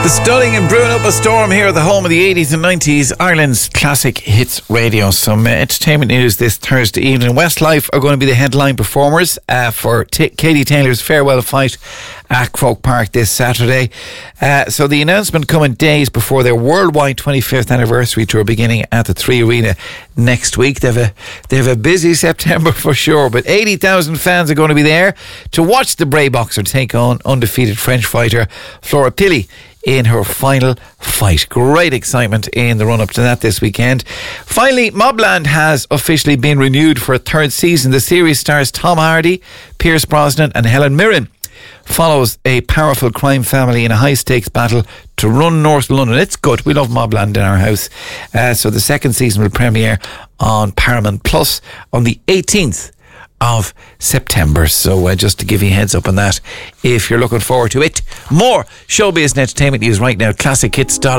The stunning and brewing up a storm here at the home of the 80s and 90s, Ireland's classic hits radio. Some entertainment news this Thursday evening. Westlife are going to be the headline performers for Katie Taylor's farewell fight at Croke Park this Saturday. So the announcement coming days before their worldwide 25th anniversary tour beginning at the Three Arena next week. They have a busy September for sure, but 80,000 fans are going to be there to watch the Bray boxer take on undefeated French fighter Flora Pili in her final fight. Great excitement in the run-up to that this weekend. Finally, Mobland has officially been renewed for a third season. The series stars Tom Hardy, Pierce Brosnan and Helen Mirren. Follows a powerful crime family in a high-stakes battle to run North London. It's good. We love Mobland in our house. So the second season will premiere on Paramount Plus on the 18th of September. So just to give you a heads up on that, if you're looking forward to it. More showbiz and entertainment news right now. ClassicHits.ie.